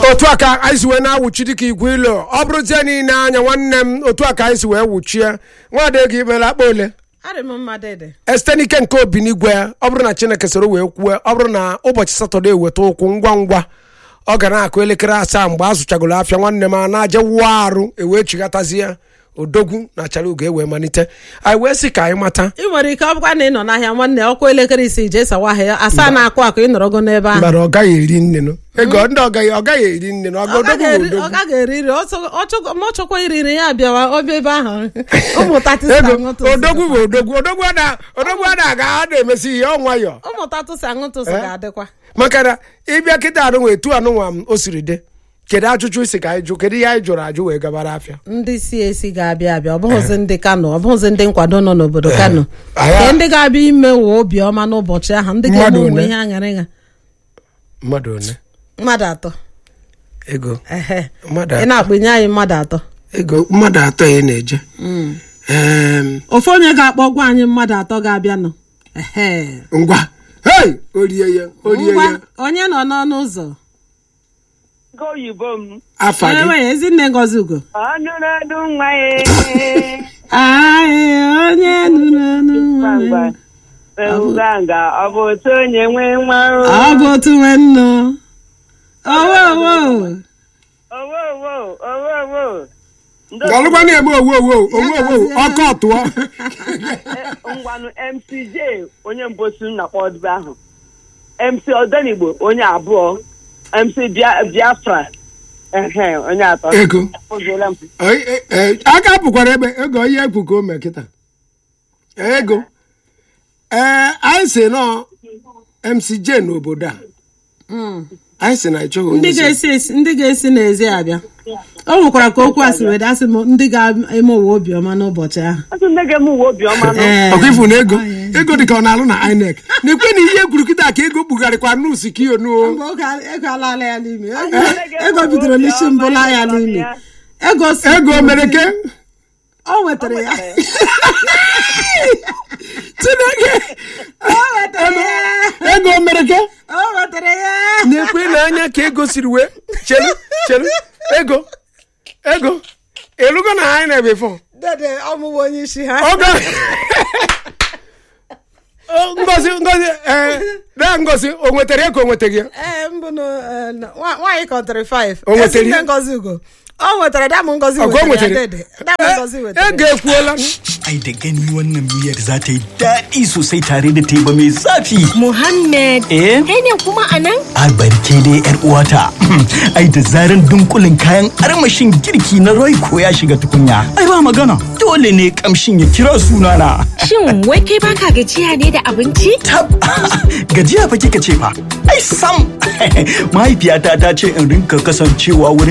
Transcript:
otu aka anyị si wee na-awụchi dịka igwe ilo ọ bụrụzie niile anya nwanne m otu aka anyị si wee wụchie nwadị gị ikpere akpa ole esite n'ike nke obi n'igwe ọ bụrụ na Chineke soro wee kwue ọ bụrụ na ụbọchị Satọde weta ụkwụ ngwa ngwa ọ ga na-akụ elekere 7 mgbe a zụchagoro afịa nwanne m a na-aje wụọ arụ ewee chighatazie odogwu na achara ugo ewee malite anyị wee sị ka anyị mata ị nwere ike ọ bụkwa na ị nọ n'ahịa nwanne ọkụ elekere 6 jee sawa ahịa asaa na-akụ akụ ị nọrọgo n'ebe ahụ mara ọ gaghị eri nne no ego ndị ọ gaghị eri nne no ọ gaghị eriri ọ chọkwa iriri ya bịawa ọbịa ebe ahụ odogwu bụ odogwu a na-aga a na-emesi ihe ọ nwayọ ụmụtatụ si aṅụtụsị ga-adịkwa maka na ịbịa kịta anụnwa etu anụnwa m o siri dị kedu ajụjụ isi ka anyị jụ kedu ihe anyị jụrụ ajụ wee gabara afịa ndị si esi ga-abịa ọ bụghịzi ndị Kano ọ bụghịzi ndị nkwado nọ n'obodo Kano ke ndị ga-abịa ime ụwa obiọma n'ụbọchị ahụ ndị ga-eme onwe ihe aṅara ịṅa mmadụ one mmadụ atọ ego ị na-akpịnye anyị mmadụ atọ ego mmadụ atọ ya na-eje ofu onye ga-akpọ gwa anyị mmadụ atọ ga-abịa nọ ngwa orie ya onye nọ n'ọnụ ụzọ oyibo m afa gị Ezinne Ngozi Ugo ọnụnụ nwa ya onye nụrụ Uganga ọ bụ otu onye nwe nwa ọ bụ otu nwe nnụ galụkwa na-eme owo ọkọ tụọ ngwanụ MCJ onye mbosi nakwa ọdịbe ahụ MC Odenigbo onye abụọ MC Biafra onye atọ ego aka pụkwara ebe ego ihe ekwu ka o mee kịta ego anyị si nọ MCJ n'obodo a anyị si na ịchọghị ndị ga-esi n'ezi abịa o nwekwara ka okwu asị wede asị m ndị ga-eme ụwa obiọma n'ụbọchị ahụ ọkwa ifu na ego dịka ọ na-alụ na INEC na-ekwe na ihe kwuru kịta ka ego kpugharịkwa n'usi ka iyo ego alala ya n'ime ego bidoro n'isi mbụla ya n'ime ego mere ke o wetara ya Chineke ego mere ke o wetara ya na-ekwe na anya ka ego siri wee chelu ego elugo na anyị na-ebe fọ dede ọmụmụ onye isi ha Ngozi o nwetara ya ka o nwetaghị ya mbụ nwaanyị kọntrị 5 Ezinne Ngozi Ugo o nwetara Damụ Ngozi wetara ego ekwuola ai da gani wannan miyar za ta yi daɗi sosai tare da teba mai zafi. Muhammad kai ne kuma anan? Albarke dai yar uwata ai da zaran dunkulin kayan armashin girki na Royco ya shiga tukunya ai ba magana dole ne kamshin ya kira sunana. Shin wai kai baka gajiya ne da abinci? Tab gajiya fa kika ce fa ai sam mahaifiyata ta ce in rinka kasancewa wurin